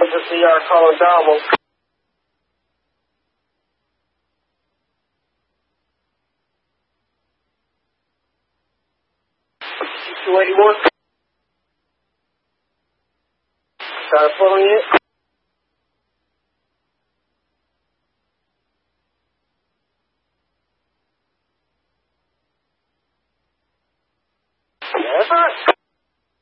Delta CR calling Damo. $281. Start pulling it. Yes, sir.